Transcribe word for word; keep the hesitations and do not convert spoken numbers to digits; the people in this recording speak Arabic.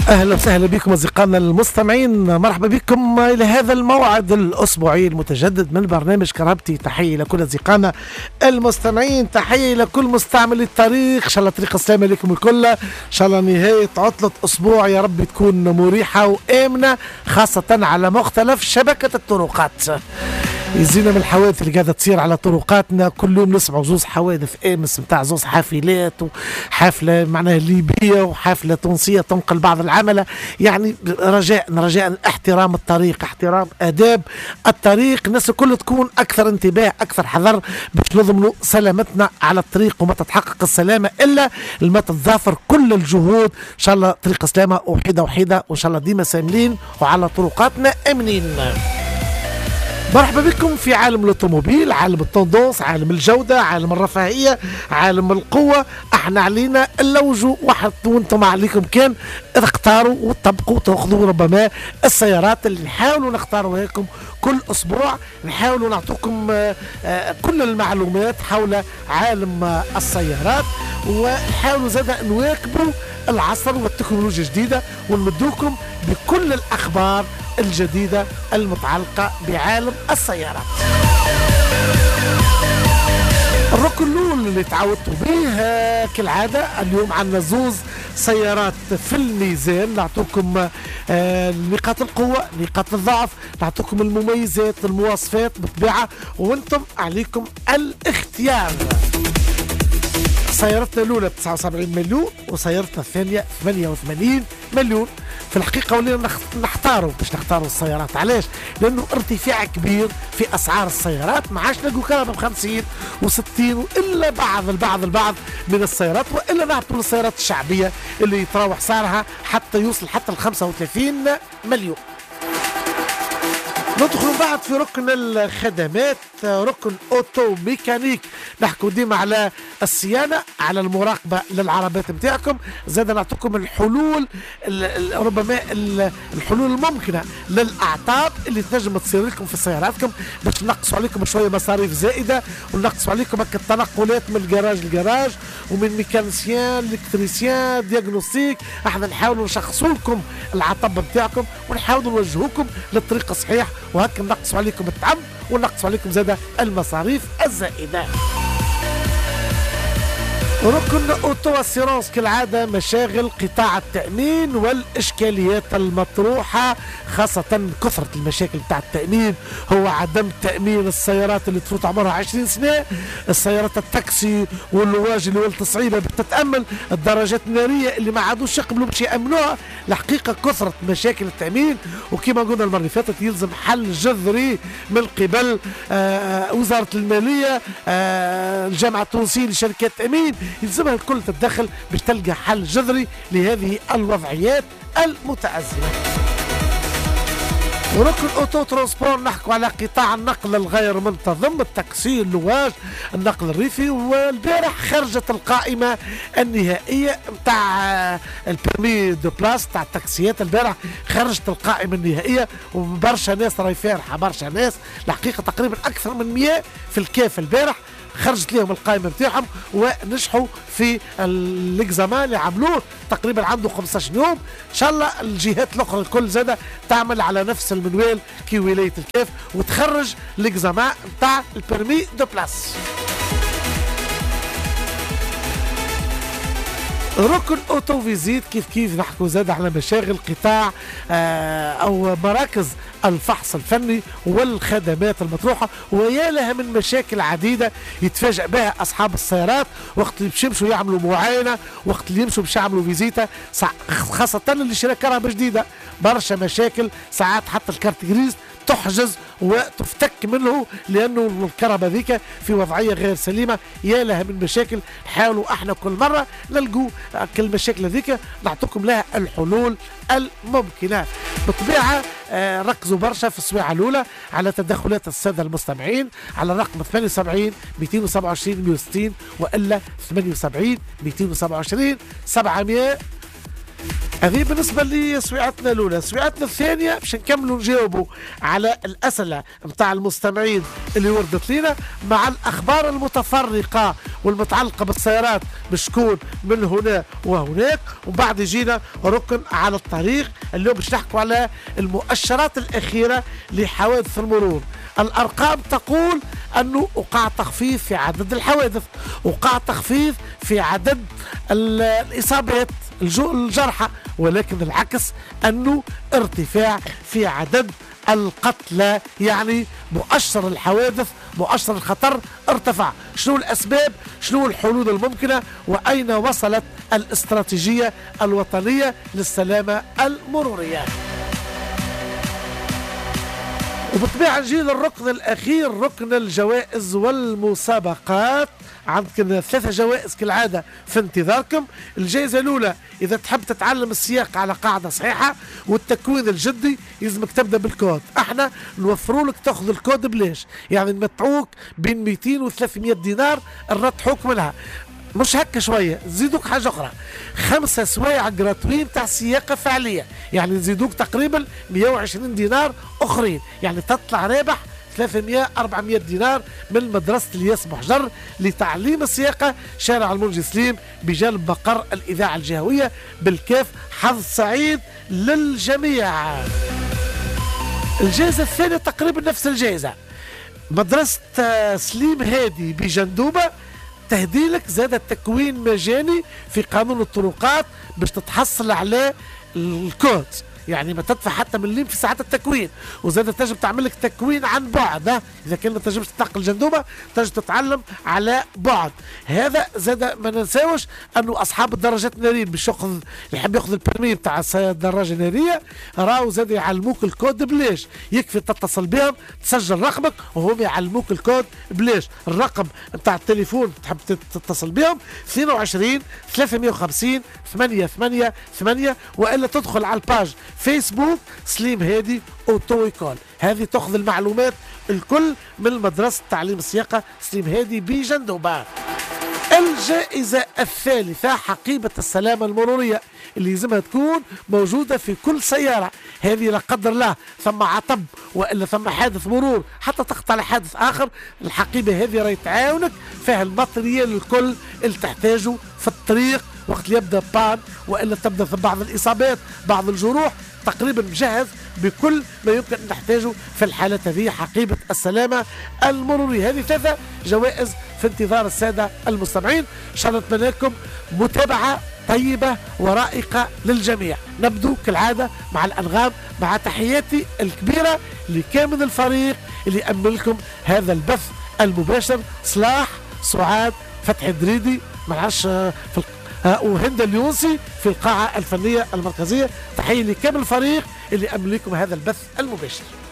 أهلا وسهلا بكم أصدقائنا المستمعين، مرحبا بكم إلى هذا الموعد الأسبوعي المتجدد من برنامج كرامتي. تحية لكل أصدقائنا المستمعين، تحية لكل مستعمل الطريق، إن شاء الله طريق السلامة لكم الكل، إن شاء الله نهاية عطلة أسبوع يا رب تكون مريحة وآمنة، خاصة على مختلف شبكة الطرقات. يزينا من الحوادث اللي قاعدة تصير على طرقاتنا، كل يوم نسمع زوز حوادث امس متاع زوز حافلات وحافلة معناها ليبية وحافلة تونسية تنقل بعض العملة. يعني رجاء رجاء احترام الطريق، احترام آداب الطريق، الناس الكل تكون أكثر انتباه أكثر حذر باش نضمنوا سلامتنا على الطريق، وما تتحقق السلامة إلا لما تتضافر كل الجهود. إن شاء الله طريق السلامة وحيدة وحيدة، وإن شاء الله ديما ساملين وعلى طرقاتنا آمنين. مرحبا بكم في عالم الأوتوموبيل، عالم التندونس، عالم الجودة، عالم الرفاهية، عالم القوة. احنا علينا اللوجو واحد وانتم عليكم كان تختاروا وتطبقوا وتاخذوا ربما السيارات اللي نحاولوا نختاروا لكم كل أسبوع، نحاولوا نعطوكم كل المعلومات حول عالم السيارات، ونحاولوا زادا نواكبوا العصر والتكنولوجيا الجديدة، ونمدوكم بكل الأخبار الجديدة المتعلقة بعالم السيارات. الركن الأول اللي تعودتوا به كالعادة، اليوم عندنا زوز سيارات في الميزان، نعطوكم آه نقاط القوة نقاط الضعف، نعطوكم المميزات المواصفات بالطبيعة، وانتم عليكم الاختيار. سيارتنا الأولى تسعة وسبعين مليون وسيارتنا الثانية ثمانية وثمانين مليون. في الحقيقة ولينا نختاروا باش نختاروا السيارات، علاش؟ لأنه ارتفاع كبير في أسعار السيارات، ما عادش نلقوا كهرباء بخمسين وستين إلا بعض البعض البعض من السيارات، وإلا نعطوا السيارات الشعبية اللي يتراوح سعرها حتى يوصل حتى ل خمسة وثلاثين مليون. ندخل بعد في ركن الخدمات، ركن اوتو ميكانيك، نحكوا ديما على الصيانه، على المراقبه للعربات نتاعكم، زاد نعطيكم الحلول ربما الحلول الممكنه للاعطال اللي تنجم تصير لكم في سياراتكم، باش نقصوا عليكم شويه مصاريف زائده، ونقصوا عليكم هكا التنقلات من الجراج للجراج، ومن ميكانيسيان للكتريسيان دياغنوستيك. احنا نحاولوا نشخصوا لكم العطب نتاعكم، ونحاولوا نوجهوكم للطريق الصحيح، وهكا نقصوا عليكم التعب ونقصوا عليكم زادة المصاريف الزائدة. ركن اوتو اسيرونس كالعادة، مشاغل قطاع التأمين والإشكاليات المطروحة، خاصة كثرة المشاكل بتاع التأمين، هو عدم تأمين السيارات اللي تفوت عمرها عشرين سنة، السيارات التاكسي واللواج اللي ولت صعيبة بتتأمل، الدراجات النارية اللي ما عادوش يقبلوا باش يأمنوها. الحقيقة كثرة مشاكل التأمين، وكما قلنا المرة اللي فاتت يلزم حل جذري من قبل آه وزارة المالية، آه الجامعة التونسية لشركات التأمين، يلزمها الكل تتدخل باش تلقى حل جذري لهذه الوضعيات المتأزمة. وركن اوتو ترانسبور، نحكوا على قطاع النقل الغير منتظم، التاكسي، اللواج، النقل الريفي. والبارح خرجت القائمة النهائية متاع البرمي دو بلاس تاع التاكسيات، البارح خرجت القائمة النهائية، وبرشا ناس راهي فارحة، برشا ناس الحقيقة تقريبا أكثر من مئة في الكاف البارح خرجت لهم القائمة بتاعهم، ونجحوا في الاكزامان اللي عملوه تقريبا عنده خمسة عشر يوم. ان شاء الله الجهات الاخرى الكل زاده تعمل على نفس المنوال كي ولاية الكاف، وتخرج الاكزامان بتاع البرمي دو بلاس. ركن اوتو فيزيت كيف كيف نحكوا زاد على مشاغل قطاع آه او مراكز الفحص الفني والخدمات المطروحه، ويا لها من مشاكل عديده يتفاجأ بها اصحاب السيارات وقت اللي باش يمشوا يعملوا معاينه، وقت اللي يمشوا باش يعملوا فيزيتا، خاصه اللي شرا كهرباء جديده، برشا مشاكل، ساعات حتى الكارت جريز تحجز وتفتك منه لانه الكهرباء ذيك في وضعيه غير سليمه. يا لها من مشاكل، نحاولوا احنا كل مره نلقوا كل المشاكل ذيك نعطوكم لها الحلول الممكنه. بالطبيعه آه ركزوا برشا في السواعه الاولى على تدخلات الساده المستمعين على الرقم ثمانية وسبعين مئتين وسبعة وعشرين مئة وستين والا ثمانية وسبعين مئتين وسبعة وعشرين سبعمئة هذه بالنسبة لي سويعتنا الأولى. سويعتنا الثانية باش نكملوا نجاوبوا على الأسئلة متاع المستمعين اللي وردت لنا مع الأخبار المتفرقة والمتعلقة بالسيارات باش تكون من هنا وهناك، وبعد يجينا ركن على الطريق. اليوم باش نحكوا على المؤشرات الأخيرة لحوادث المرور. الأرقام تقول أنه وقع تخفيض في عدد الحوادث، وقع تخفيض في عدد الإصابات الجرحى، ولكن العكس أنه ارتفاع في عدد القتلى. يعني مؤشر الحوادث، مؤشر الخطر ارتفع. شنو الأسباب؟ شنو الحلول الممكنة؟ وأين وصلت الاستراتيجية الوطنية للسلامة المرورية؟ وبالطبيعة نجي للركن الأخير، ركن الجوائز والمسابقات. عندكم ثلاثة جوائز كالعادة في انتظاركم. الجائزة الأولى إذا تحب تتعلم السياقة على قاعدة صحيحة والتكوين الجدي يلزمك تبدأ بالكود. احنا نوفروا لك تاخذ الكود بلاش، يعني نمتعوك بين مئتين و ثلاثمئة دينار نرتحوك منها. مش هكا شويه، نزيدوك حاجه اخرى، خمسه سوايع جراتوين تاع سياقه فعليه، يعني نزيدوك تقريبا مئة وعشرين دينار اخرين، يعني تطلع رابح ثلاثمئة أربعمئة دينار من مدرسه الياس محجر لتعليم السياقه شارع المنجي سليم بجانب مقر الاذاعه الجهويه بالكاف. حظ سعيد للجميع. الجائزه الثانيه تقريبا نفس الجائزه، مدرسه سليم هادي بجندوبه تهدي لك زاد تكوين مجاني في قانون الطرقات باش تتحصل على الكود، يعني ما تدفع حتى مليم في ساعات التكوين. وزاد تنجم تعمل لك تكوين عن بعد، اذا كان ما تنجمش تنقل جندوبه تنجم تتعلم على بعد. هذا زاد ما ننساوش انه اصحاب الدراجات الناريه باش ياخذ اللي يحب ياخذ البرمي بتاع الدراجه الناريه راهو زاد يعلموك الكود بلاش، يكفي تتصل بهم تسجل رقمك وهم يعلموك الكود بلاش. الرقم بتاع التليفون تحب تتصل بهم اثنين وعشرين ثلاثمئة وخمسين ثمانية ثمانية ثمانية، والا تدخل على الباج فيسبوك سليم هادي اوتو ايكول. هذه تاخذ المعلومات الكل من مدرسة تعليم السياقة سليم هادي بجندوبة. الجائزة الثالثة حقيبة السلامة المرورية اللي لازمها تكون موجودة في كل سيارة. هذه لا قدر الله ثم عطب وإلا ثم حادث مرور حتى تقطع لحادث آخر، الحقيبة هذه راهي تعاونك فيها الماتريال الكل اللي تحتاجه في الطريق وقت اللي يبدا بان وإلا تبدا في بعض الإصابات بعض الجروح، تقريبا مجهز بكل ما يمكن أن نحتاجه في الحالة هذه. حقيبة السلامة المرورية. هذه ثلاثة جوائز في انتظار السادة المستمعين. إن شاء الله نتمنى لكم متابعة طيبة ورائقة للجميع. نبدو كالعادة مع الأنغام مع تحياتي الكبيرة لكامل الفريق اللي أمن لكم هذا البث المباشر، صلاح سعاد فتحي الدريدي معلش في وهند اليونسي في القاعة الفنية المركزية. تحية لكامل الفريق اللي أمن لكم هذا البث المباشر.